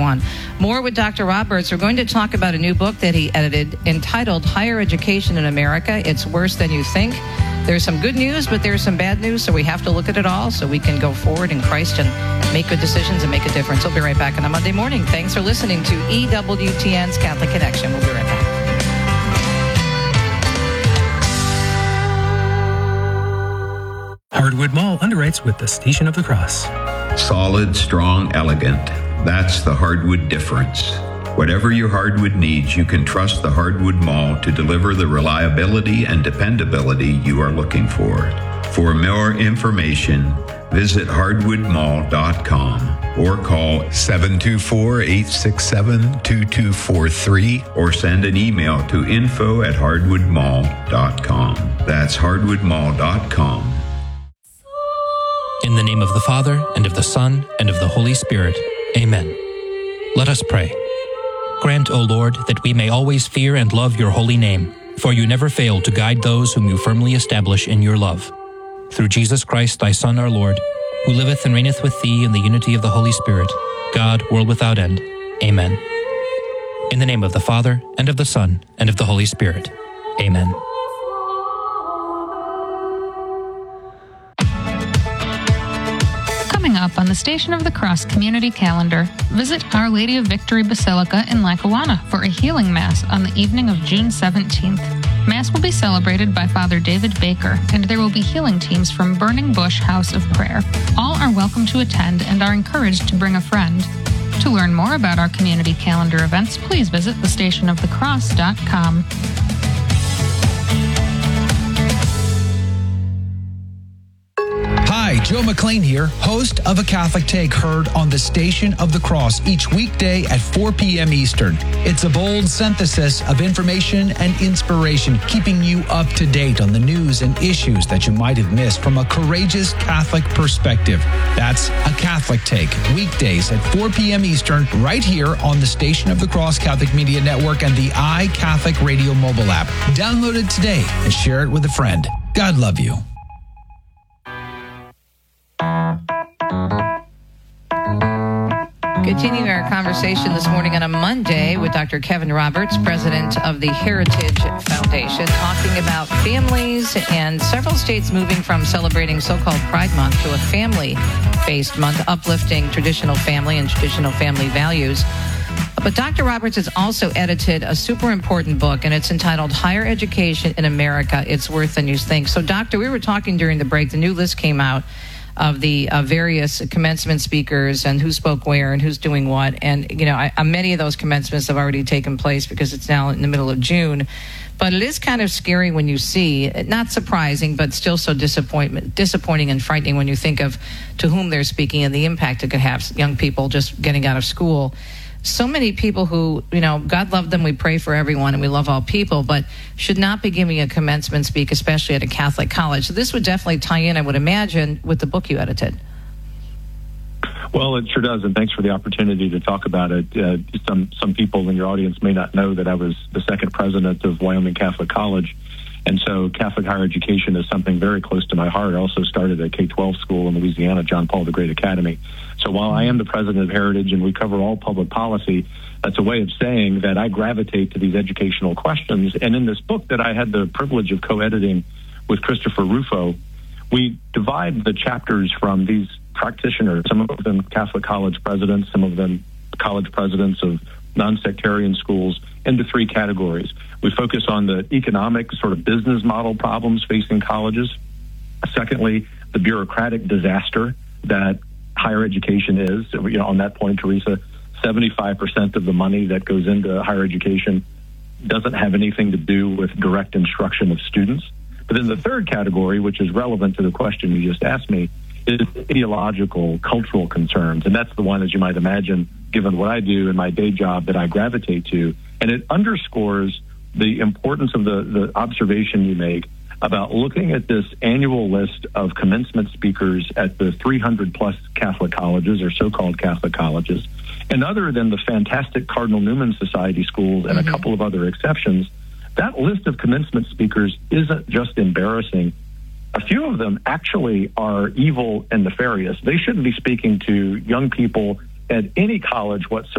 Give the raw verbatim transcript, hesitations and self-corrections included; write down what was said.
one. More with Doctor Roberts. We're going to talk about a new book that he edited entitled Higher Education in America. It's Worse Than You Think. There's some good news, but there's some bad news, so we have to look at it all so we can go forward in Christ and make good decisions and make a difference. We'll be right back on a Monday morning. Thanks for listening to E W T N's Catholic Connection. We'll be right back. Hardwood Mall underwrites with the Station of the Cross. Solid, strong, elegant. That's the hardwood difference. Whatever your hardwood needs, you can trust the Hardwood Mall to deliver the reliability and dependability you are looking for. For more information, visit hardwood mall dot com or call seven two four, eight six seven, two two four three or send an email to info at hardwood mall dot com. That's hardwood mall dot com. In the name of the Father, and of the Son, and of the Holy Spirit. Amen. Let us pray. Grant, O Lord, that we may always fear and love your holy name, for you never fail to guide those whom you firmly establish in your love. Through Jesus Christ, thy Son, our Lord, who liveth and reigneth with thee in the unity of the Holy Spirit, God, world without end. Amen. In the name of the Father, and of the Son, and of the Holy Spirit. Amen. Coming up on the Station of the Cross Community Calendar, visit Our Lady of Victory Basilica in Lackawanna for a healing Mass on the evening of June seventeenth. Mass will be celebrated by Father David Baker, and there will be healing teams from Burning Bush House of Prayer. All are welcome to attend and are encouraged to bring a friend. To learn more about our community calendar events, please visit the station of the cross dot com. Hi, Joe McLean here, host of A Catholic Take, heard on the Station of the Cross each weekday at four p.m. Eastern. It's a bold synthesis of information and inspiration, keeping you up to date on the news and issues that you might have missed from a courageous Catholic perspective. That's A Catholic Take, weekdays at four p.m. Eastern, right here on the Station of the Cross Catholic Media Network and the iCatholic Radio mobile app. Download it today and share it with a friend. God love you. Continuing our conversation this morning on a Monday with Doctor Kevin Roberts, president of the Heritage Foundation, talking about families and several states moving from celebrating so-called Pride Month to a family-based month, uplifting traditional family and traditional family values. But Doctor Roberts has also edited a super important book, and it's entitled Higher Education in America, It's Worse Than You Think. So, Doctor, we were talking during the break, the new list came out of the uh, various commencement speakers and who spoke where and who's doing what. And, you know, I, I, many of those commencements have already taken place because it's now in the middle of June. But it is kind of scary when you see, not surprising, but still so disappointment, disappointing and frightening when you think of to whom they're speaking and the impact it could have, young people just getting out of school. So many people who, you know, God love them, we pray for everyone, and we love all people, but should not be giving a commencement speak, especially at a Catholic college. So this would definitely tie in, I would imagine, with the book you edited. Well, it sure does, and thanks for the opportunity to talk about it. Uh, some some people in your audience may not know that I was the second president of Wyoming Catholic College, and so Catholic higher education is something very close to my heart. I also started a K twelve school in Louisiana, John Paul the Great Academy. So while I am the president of Heritage and we cover all public policy, that's a way of saying that I gravitate to these educational questions. And in this book that I had the privilege of co-editing with Christopher Rufo, we divide the chapters from these practitioners, some of them Catholic college presidents, some of them college presidents of non-sectarian schools, into three categories. We focus on the economic sort of business model problems facing colleges. Secondly, the bureaucratic disaster that higher education is. You know, on that point, Teresa, seventy-five percent of the money that goes into higher education doesn't have anything to do with direct instruction of students. But then the third category, which is relevant to the question you just asked me, is ideological, cultural concerns. And that's the one, as you might imagine, given what I do in my day job, that I gravitate to. And it underscores the importance of the, the observation you make about looking at this annual list of commencement speakers at the three hundred plus Catholic colleges, or so-called Catholic colleges. And other than the fantastic Cardinal Newman Society schools and mm-hmm. a couple of other exceptions, that list of commencement speakers isn't just embarrassing. A few of them actually are evil and nefarious. They shouldn't be speaking to young people at any college whatsoever.